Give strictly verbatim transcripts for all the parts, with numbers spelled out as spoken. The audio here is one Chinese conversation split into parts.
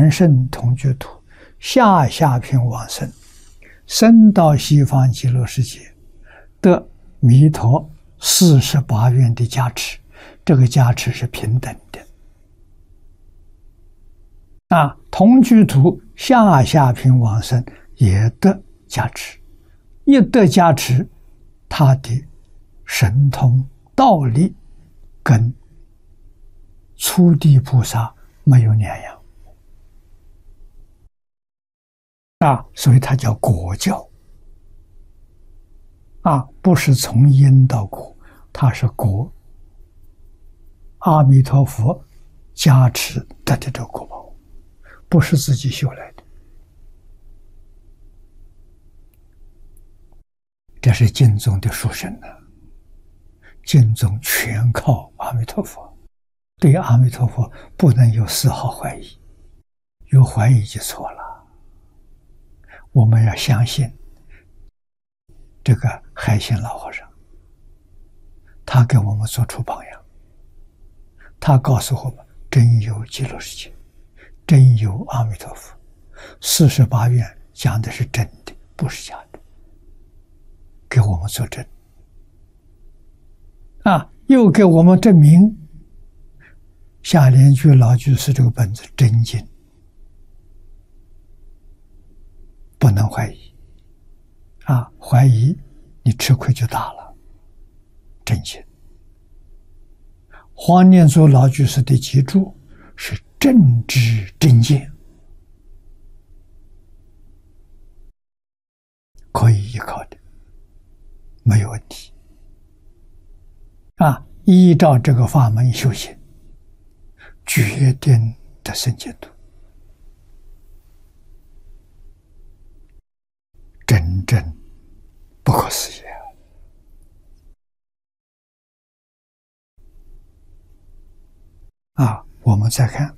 凡圣同居土，下下品往生，生到西方极乐世界，得弥陀四十八愿的加持，这个加持是平等的。啊，同居土下下品往生也得加持，一得加持，他的神通道力跟初地菩萨没有两样。啊，所以它叫果教。啊，不是从因到果，它是果。阿弥陀佛加持得的这个果报，不是自己修来的。这是经宗的殊胜呢。经宗全靠阿弥陀佛，对阿弥陀佛不能有丝毫怀疑，有怀疑就错了。我们要相信这个海鲜老和尚，他给我们做出榜样，他告诉我们真有极乐世界，真有阿弥陀佛，四十八愿讲的是真的，不是假的，给我们作证啊，又给我们证明下联居老居士这个本子真经，不能怀疑啊！怀疑你吃亏就大了。真经，黄念祖老居士的脊柱是正知正见，可以依靠的，没有问题啊！依照这个法门修行，决定得生净土。真正不可思议啊！我们再看，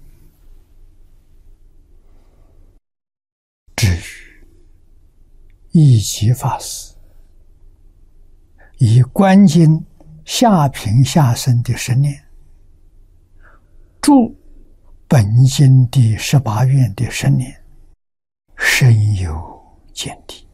至于一级法师以观经下品下生的十年，注本经第十八愿的十年，深有见地。